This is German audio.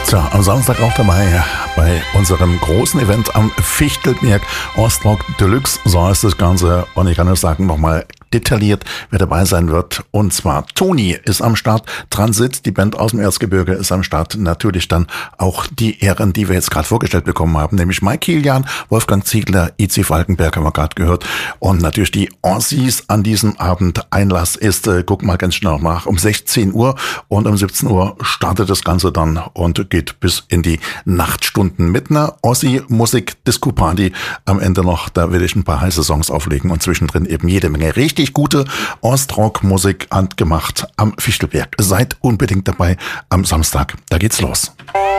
Tja, am Samstag auch dabei bei unserem großen Event am Fichtelberg Ostrock Deluxe. So heißt das Ganze und ich kann euch sagen, nochmal detailliert, wer dabei sein wird. Und zwar Toni ist am Start, Transit, die Band aus dem Erzgebirge ist am Start. Natürlich dann auch die Ehren, die wir jetzt gerade vorgestellt bekommen haben, nämlich Mike Kilian, Wolfgang Ziegler, IC Falkenberg haben wir gerade gehört. Und natürlich die Ossis an diesem Abend. Einlass ist, guck mal ganz schnell nach, um 16 Uhr und um 17 Uhr startet das Ganze dann und geht bis in die Nachtstunden mit einer Ossi-Musik-Disco-Party. Am Ende noch, da will ich ein paar heiße Songs auflegen und zwischendrin eben jede Menge richtig gute Ostrock-Musik handgemacht am Fichtelberg. Seid unbedingt dabei am Samstag. Da geht's los.